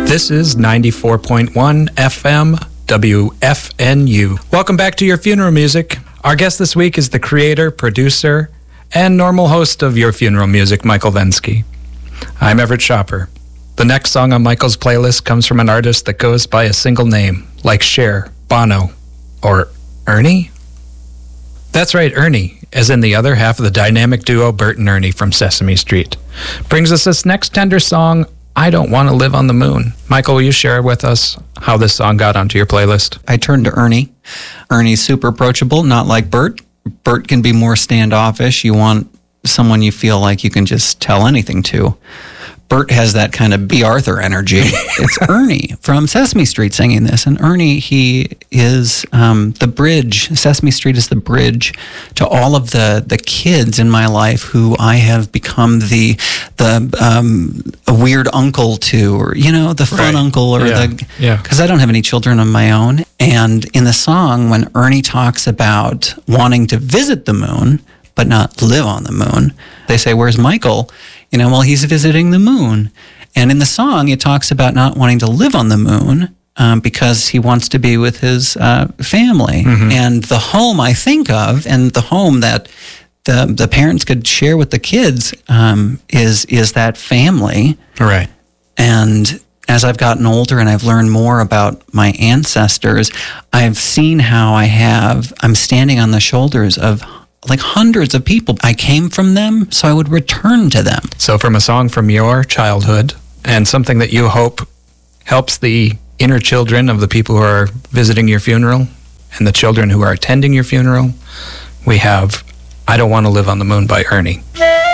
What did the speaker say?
This is 94.1 FM WFNU. Welcome back to Your Funeral Music. Our guest this week is the creator, producer, and normal host of Your Funeral Music, Michael Venske. I'm Everett Shopper. The next song on Michael's playlist comes from an artist that goes by a single name, like Cher, Bono, or Ernie? That's right, Ernie, as in the other half of the dynamic duo Bert and Ernie from Sesame Street. Brings us this next tender song, I Don't Want to Live on the Moon. Michael, will you share with us how this song got onto your playlist? I turned to Ernie. Ernie's super approachable, not like Bert. Bert can be more standoffish. You want someone you feel like you can just tell anything to. Bert has that kind of B. Arthur energy. It's Ernie from Sesame Street singing this. And Ernie, he is the bridge. Sesame Street is the bridge to all of the kids in my life who I have become the weird uncle to, or, you know, the fun uncle, or because I don't have any children of my own. And in the song, when Ernie talks about wanting to visit the moon, but not live on the moon, they say, where's Michael? You know, well, he's visiting the moon. And in the song, it talks about not wanting to live on the moon because he wants to be with his family. Mm-hmm. And the home I think of, and the home that the parents could share with the kids is that family. Right. And as I've gotten older and I've learned more about my ancestors, I've seen how I'm standing on the shoulders of like hundreds of people. I came from them, so I would return to them. So from a song from your childhood, and something that you hope helps the inner children of the people who are visiting your funeral and the children who are attending your funeral, we have I Don't Want to Live on the Moon by Ernie.